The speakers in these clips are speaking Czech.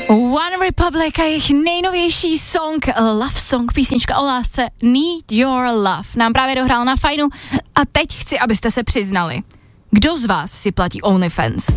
One Republic a jejich nejnovější song, love song, písnička o lásce Need Your Love nám právě dohrál na Fajnu a teď chci, abyste se přiznali. Kdo z vás si platí OnlyFans?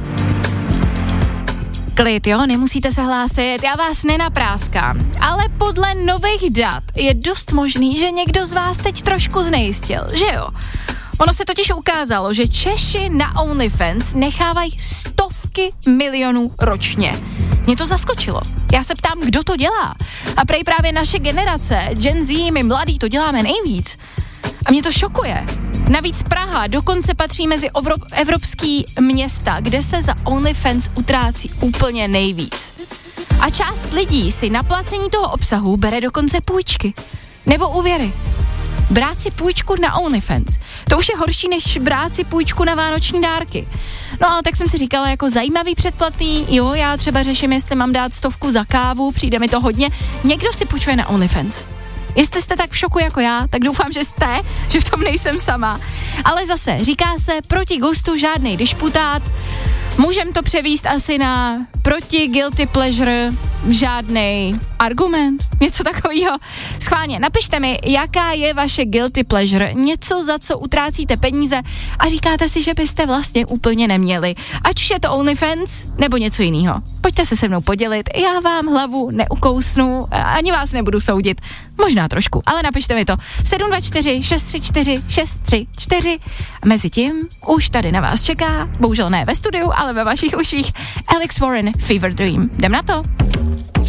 Klid, jo, nemusíte se hlásit, já vás nenapráskám, ale podle nových dat je dost možný, že někdo z vás teď trošku znejistil, že jo? Ono se totiž ukázalo, že Češi na OnlyFans nechávají stovky milionů ročně. Mě to zaskočilo. Já se ptám, kdo to dělá. A prej právě naše generace, Gen Z, my mladí, to děláme nejvíc. A mě to šokuje. Navíc Praha dokonce patří mezi evropský města, kde se za OnlyFans utrácí úplně nejvíc. A část lidí si na placení toho obsahu bere dokonce půjčky. Nebo úvěry. Brát si půjčku na OnlyFans. To už je horší, než brát si půjčku na vánoční dárky. No ale tak jsem si říkala, jako zajímavý předplatný, jo, já třeba řeším, jestli mám dát 100 za kávu, přijde mi to hodně. Někdo si půjčuje na OnlyFans. Jestli jste tak v šoku jako já, tak doufám, že jste, že v tom nejsem sama. Ale zase, říká se, proti gustu žádnej dišputát. Můžem to převíst asi na proti guilty pleasure žádnej argument, něco takového. Schválně, napište mi, jaká je vaše guilty pleasure, něco, za co utrácíte peníze a říkáte si, že byste vlastně úplně neměli. Ať už je to OnlyFans nebo něco jiného. Pojďte se mnou podělit, já vám hlavu neukousnu, ani vás nebudu soudit. Možná trošku, ale napište mi to. 724 634 634. Mezitím už tady na vás čeká, bohužel ne ve studiu, ale ve vašich uších, Alex Warren, Fever Dream. Jdem na to.